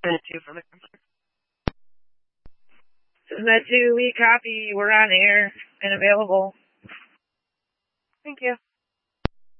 Med 2, we copy. We're on air and available. Thank you.